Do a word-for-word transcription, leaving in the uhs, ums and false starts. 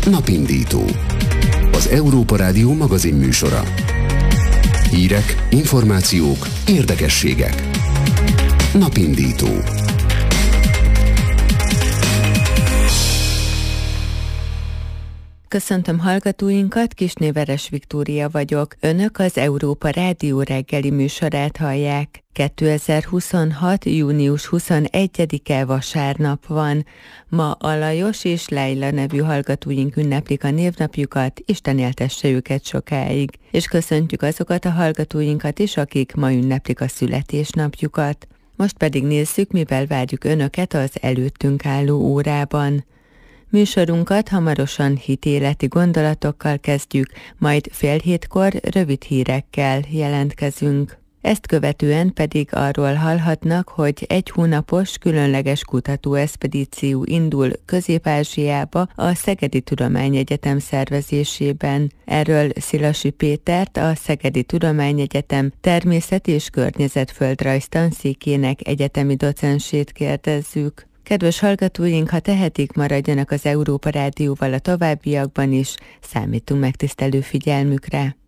Napindító. Az Európa Rádió magazinműsora. Hírek, információk, érdekességek. Napindító. Köszöntöm hallgatóinkat, Kisné Veres Viktória vagyok. Önök az Európa Rádió reggeli műsorát hallják. kétezer-huszonhat. június huszonegyedike vasárnap van. Ma Alajos és Leila nevű hallgatóink ünneplik a névnapjukat, Isten éltesse őket sokáig. És köszöntjük azokat a hallgatóinkat is, akik ma ünneplik a születésnapjukat. Most pedig nézzük, mivel várjuk önöket az előttünk álló órában. Műsorunkat hamarosan hitéleti gondolatokkal kezdjük, majd fél hétkor rövid hírekkel jelentkezünk. Ezt követően pedig arról hallhatnak, hogy egy hónapos különleges kutatóexpedíció indul Közép-Ázsiába a Szegedi Tudományegyetem szervezésében. Erről Szilasi Pétert, a Szegedi Tudományegyetem természet- és környezetföldrajz tanszékének egyetemi docensét kérdezzük. Kedves hallgatóink, ha tehetik, maradjanak az Európa Rádióval a továbbiakban is, számítunk megtisztelő figyelmükre.